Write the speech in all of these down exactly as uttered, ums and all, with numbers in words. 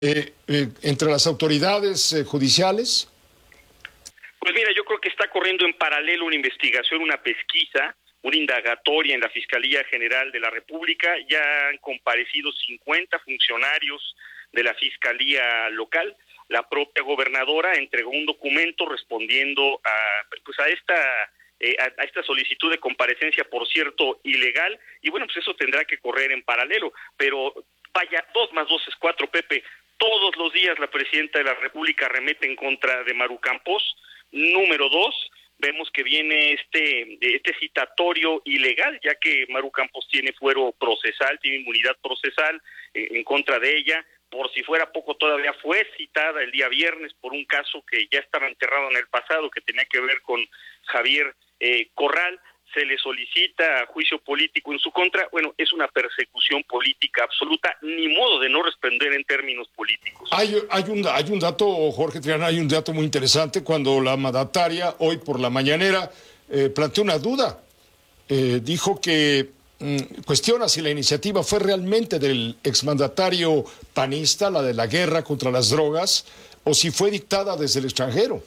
eh, eh, entre las autoridades eh, judiciales? Pues mira, yo creo que está corriendo en paralelo una investigación, una pesquisa, una indagatoria en la Fiscalía General de la República. Ya han comparecido cincuenta funcionarios de la Fiscalía local. La propia gobernadora entregó un documento respondiendo a, pues a esta eh, a, a esta solicitud de comparecencia, por cierto, ilegal, y bueno, pues eso tendrá que correr en paralelo, pero vaya, dos más dos es cuatro, Pepe. Todos los días la presidenta de la República arremete en contra de Maru Campos. Número dos, vemos que viene este este citatorio ilegal, ya que Maru Campos tiene fuero procesal, tiene inmunidad procesal eh, en contra de ella. Por si fuera poco, todavía fue citada el día viernes por un caso que ya estaba enterrado en el pasado, que tenía que ver con Javier eh, Corral. Se le solicita juicio político en su contra. Bueno, es una persecución política absoluta, ni modo de no responder en términos políticos. Hay, hay, un, hay un dato, Jorge Triana, hay un dato muy interesante cuando la mandataria hoy por la mañanera eh, planteó una duda. Eh, dijo que mm, cuestiona si la iniciativa fue realmente del exmandatario panista, la de la guerra contra las drogas, o si fue dictada desde el extranjero.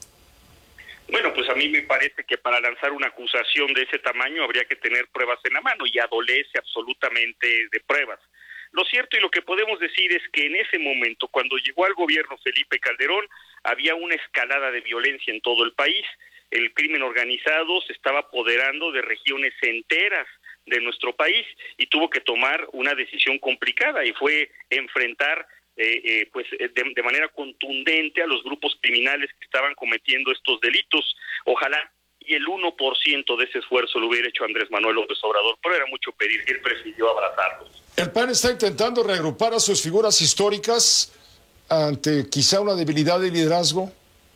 Bueno, pues a mí me parece que para lanzar una acusación de ese tamaño habría que tener pruebas en la mano, y adolece absolutamente de pruebas. Lo cierto y lo que podemos decir es que en ese momento, cuando llegó al gobierno Felipe Calderón, había una escalada de violencia en todo el país. El crimen organizado se estaba apoderando de regiones enteras de nuestro país y tuvo que tomar una decisión complicada, y fue enfrentar Eh, eh, pues de, de manera contundente a los grupos criminales que estaban cometiendo estos delitos. Ojalá y el uno por ciento de ese esfuerzo lo hubiera hecho Andrés Manuel López Obrador, pero era mucho pedir, y él prefirió abrazarlos. ¿El P A N está intentando reagrupar a sus figuras históricas ante quizá una debilidad de liderazgo?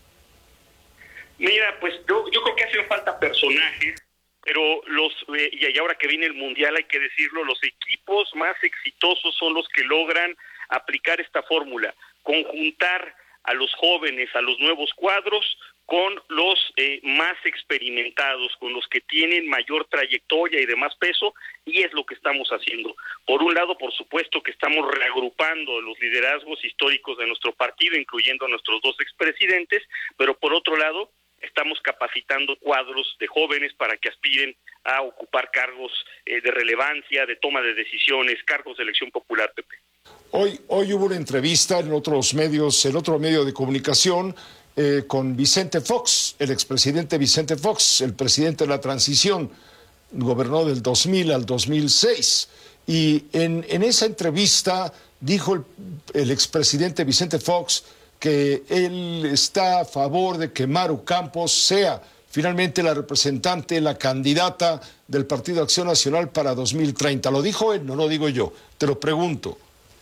Mira, pues yo, yo creo que hacen falta personajes, pero los eh, y ahora que viene el Mundial, hay que decirlo, los equipos más exitosos son los que logran aplicar esta fórmula, conjuntar a los jóvenes, a los nuevos cuadros, con los eh, más experimentados, con los que tienen mayor trayectoria y de más peso, y es lo que estamos haciendo. Por un lado, por supuesto que estamos reagrupando los liderazgos históricos de nuestro partido, incluyendo a nuestros dos expresidentes, pero por otro lado, estamos capacitando cuadros de jóvenes para que aspiren a ocupar cargos eh, de relevancia, de toma de decisiones, cargos de elección popular, Pepe. Hoy, hoy hubo una entrevista en otros medios, en otro medio de comunicación, eh, con Vicente Fox, el expresidente Vicente Fox, el presidente de la transición, gobernó del dos mil al dos mil seis. Y en, en esa entrevista dijo el, el expresidente Vicente Fox que él está a favor de que Maru Campos sea finalmente la representante, la candidata del Partido Acción Nacional para dos mil treinta. ¿Lo dijo él? No lo digo yo. Te lo pregunto.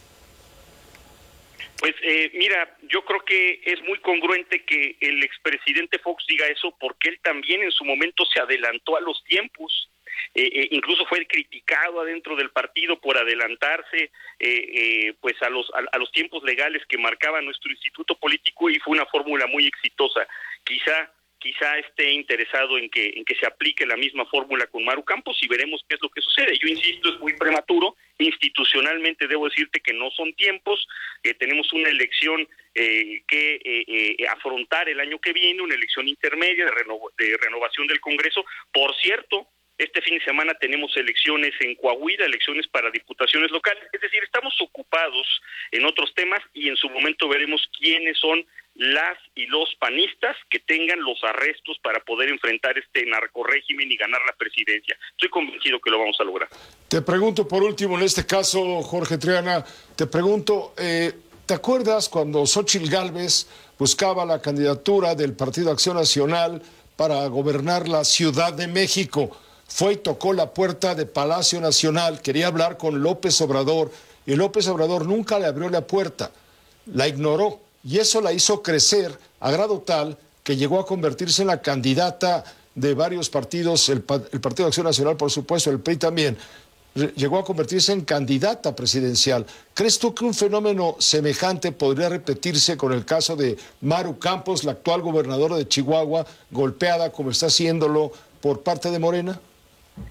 Pues eh, mira, yo creo que es muy congruente que el expresidente Fox diga eso, porque él también en su momento se adelantó a los tiempos. Eh, eh, incluso fue criticado adentro del partido por adelantarse eh, eh, pues a los a, a los tiempos legales que marcaba nuestro instituto político, y fue una fórmula muy exitosa. Quizá quizá esté interesado en que en que se aplique la misma fórmula con Maru Campos, y veremos qué es lo que sucede. Yo insisto, es muy prematuro. Institucionalmente debo decirte que no son tiempos, que tenemos una elección eh, que eh, eh, afrontar el año que viene, una elección intermedia de, reno- de renovación del Congreso. Por cierto, este fin de semana tenemos elecciones en Coahuila, elecciones para diputaciones locales. Es decir, estamos ocupados en otros temas, y en su momento veremos quiénes son las y los panistas que tengan los arrestos para poder enfrentar este narcorrégimen y ganar la presidencia. Estoy convencido que lo vamos a lograr. Te pregunto por último, en este caso, Jorge Triana, te pregunto, eh, ¿te acuerdas cuando Xóchitl Gálvez buscaba la candidatura del Partido Acción Nacional para gobernar la Ciudad de México? Fue y tocó la puerta de Palacio Nacional, quería hablar con López Obrador, y López Obrador nunca le abrió la puerta, la ignoró, y eso la hizo crecer a grado tal que llegó a convertirse en la candidata de varios partidos, el, el Partido de Acción Nacional, por supuesto, el P R I también, llegó a convertirse en candidata presidencial. ¿Crees tú que un fenómeno semejante podría repetirse con el caso de Maru Campos, la actual gobernadora de Chihuahua, golpeada como está haciéndolo por parte de Morena?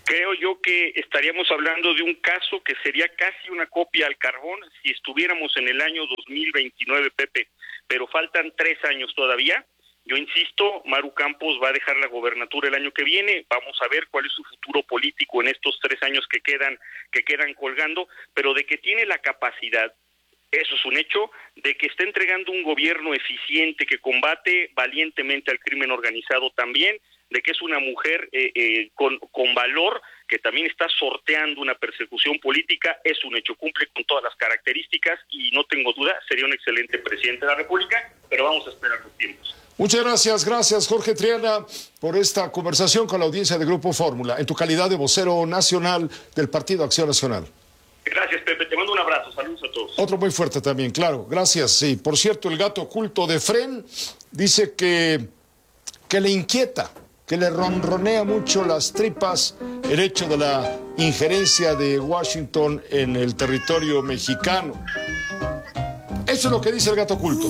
Creo yo que estaríamos hablando de un caso que sería casi una copia al carbón si estuviéramos en el año dos mil veintinueve, Pepe, pero faltan tres años todavía. Yo insisto, Maru Campos va a dejar la gobernatura el año que viene, vamos a ver cuál es su futuro político en estos tres años que quedan, que quedan colgando, pero de que tiene la capacidad, eso es un hecho, de que está entregando un gobierno eficiente que combate valientemente al crimen organizado también, de que es una mujer eh, eh, con, con valor, que también está sorteando una persecución política, es un hecho, cumple con todas las características y no tengo duda, sería un excelente presidente de la República, pero vamos a esperar los tiempos. Muchas gracias, gracias Jorge Triana por esta conversación con la audiencia de Grupo Fórmula, en tu calidad de vocero nacional del Partido Acción Nacional. Gracias, Pepe, te mando un abrazo, saludos a todos. Otro muy fuerte también, claro, gracias. Sí, por cierto, el gato oculto de Fren dice que, que le inquieta, que le ronronea mucho las tripas el hecho de la injerencia de Washington en el territorio mexicano. Eso es lo que dice el gato oculto.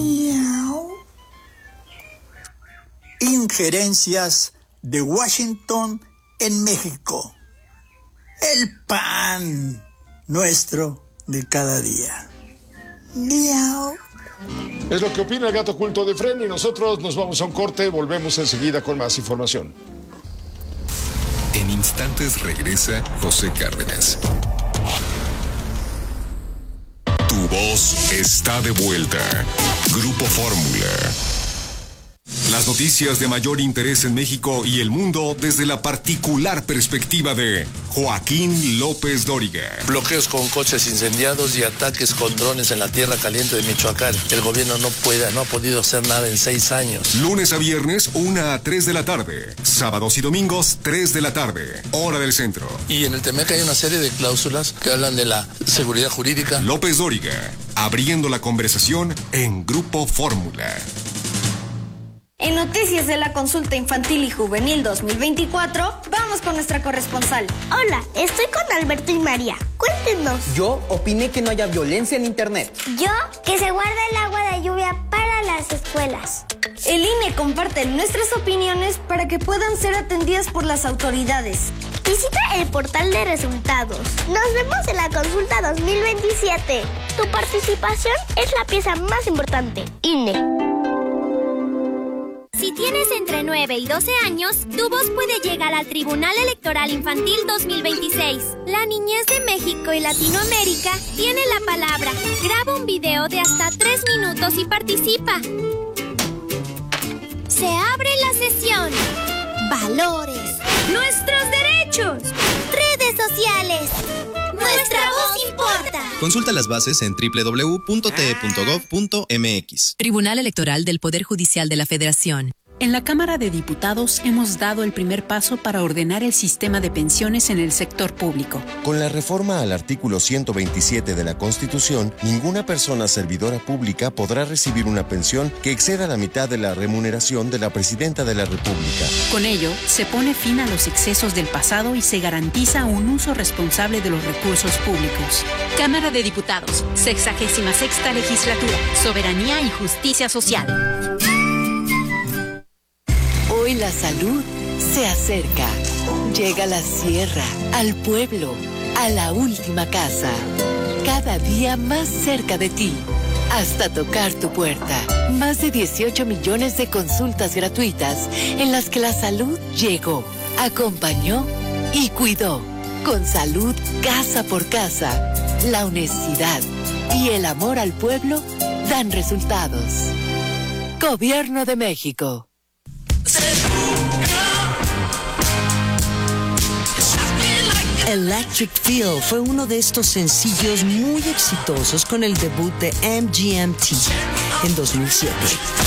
Injerencias de Washington en México. El pan nuestro de cada día. Miau. Es lo que opina el gato oculto de Fren y nosotros nos vamos a un corte, volvemos enseguida con más información. En instantes regresa José Cárdenas. Tu voz está de vuelta. Grupo Fórmula. Las noticias de mayor interés en México y el mundo desde la particular perspectiva de Joaquín López Dóriga. Bloqueos con coches incendiados y ataques con drones en la tierra caliente de Michoacán. El gobierno no puede, no ha podido hacer nada en seis años. Lunes a viernes, una a tres de la tarde. Sábados y domingos, tres de la tarde. Hora del centro. Y en el Temec hay una serie de cláusulas que hablan de la seguridad jurídica. López Dóriga, abriendo la conversación en Grupo Fórmula. En Noticias de la Consulta Infantil y Juvenil dos mil veinticuatro, vamos con nuestra corresponsal. Hola, estoy con Alberto y María. Cuéntenos. Yo opiné que no haya violencia en Internet. Yo, que se guarda el agua de lluvia para las escuelas. El I N E comparte nuestras opiniones para que puedan ser atendidas por las autoridades. Visita el portal de resultados. Nos vemos en la consulta dos mil veintisiete. Tu participación es la pieza más importante. I N E. Si tienes entre nueve y doce años, tu voz puede llegar al Tribunal Electoral Infantil dos mil veintiséis. La niñez de México y Latinoamérica tiene la palabra. Graba un video de hasta tres minutos y participa. Se abre la sesión. Valores. Nuestros derechos. Redes sociales. Nuestra voz importa. Consulta las bases en doble u doble u doble u punto t e punto gov punto m x. Tribunal Electoral del Poder Judicial de la Federación. En la Cámara de Diputados hemos dado el primer paso para ordenar el sistema de pensiones en el sector público. Con la reforma al artículo ciento veintisiete de la Constitución, ninguna persona servidora pública podrá recibir una pensión que exceda la mitad de la remuneración de la Presidenta de la República. Con ello, se pone fin a los excesos del pasado y se garantiza un uso responsable de los recursos públicos. Cámara de Diputados, sexagésima sexta legislatura, soberanía y justicia social. Hoy la salud se acerca. Llega a la sierra, al pueblo, a la última casa. Cada día más cerca de ti, hasta tocar tu puerta. Más de dieciocho millones de consultas gratuitas en las que la salud llegó, acompañó y cuidó. Con salud casa por casa, la honestidad y el amor al pueblo dan resultados. Gobierno de México. Electric Feel fue uno de estos sencillos muy exitosos con el debut de M G M T en dos mil siete.